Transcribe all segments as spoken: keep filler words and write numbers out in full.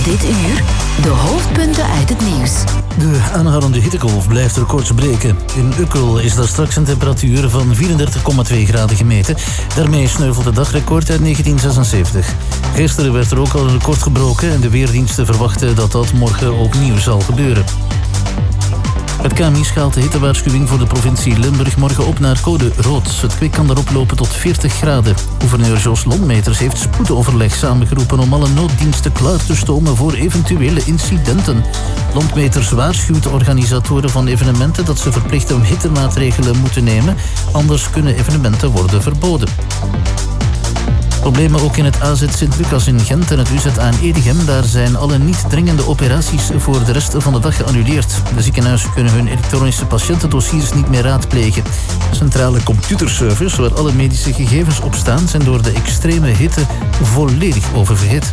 Dit uur de hoofdpunten uit het nieuws. De aanhoudende hittegolf blijft records breken. In Ukkel is er straks een temperatuur van vierendertig komma twee graden gemeten. Daarmee sneuvelt het dagrecord uit negentien zesenzeventig. Gisteren werd er ook al een record gebroken en de weerdiensten verwachten dat dat morgen opnieuw zal gebeuren. Het K M I schaalt de hittewaarschuwing voor de provincie Limburg morgen op naar code rood. Het kwik kan erop lopen tot veertig graden. Gouverneur Jos Lontmeters heeft spoedoverleg samengeroepen om alle nooddiensten klaar te stomen voor eventuele incidenten. Lontmeters waarschuwt organisatoren van evenementen dat ze verplicht om hittemaatregelen moeten nemen, anders kunnen evenementen worden verboden. Problemen ook in het A Z Sint-Lucas in Gent en het U Z A in Edegem. Daar zijn alle niet dringende operaties voor de rest van de dag geannuleerd. De ziekenhuizen kunnen hun elektronische patiëntendossiers niet meer raadplegen. Centrale computerservers waar alle medische gegevens op staan zijn door de extreme hitte volledig oververhit.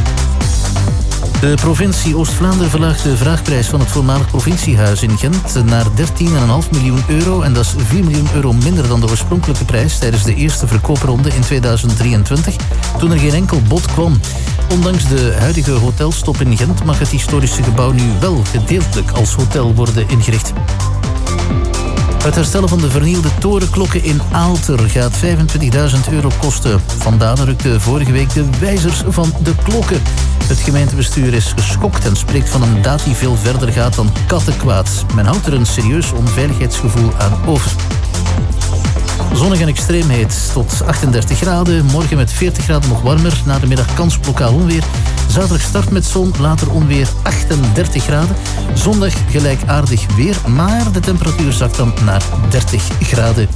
De provincie Oost-Vlaanderen verlaagt de vraagprijs van het voormalig provinciehuis in Gent naar dertien komma vijf miljoen euro en dat is vier miljoen euro minder dan de oorspronkelijke prijs tijdens de eerste verkoopronde in tweeduizend drieëntwintig, toen er geen enkel bod kwam. Ondanks de huidige hotelstop in Gent mag het historische gebouw nu wel gedeeltelijk als hotel worden ingericht. Het herstellen van de vernielde torenklokken in Aalter gaat vijfentwintigduizend euro kosten. Vandaan rukte vorige week de wijzers van de klokken. Het gemeentebestuur is geschokt en spreekt van een daad die veel verder gaat dan kattenkwaad. Men houdt er een serieus onveiligheidsgevoel aan over. Zonnig en extreem heet tot achtendertig graden. Morgen met veertig graden nog warmer. Na de middag kans op lokaal onweer. Zaterdag start met zon, later onweer achtendertig graden. Zondag gelijkaardig weer, maar de temperatuur zakt dan naar dertig graden.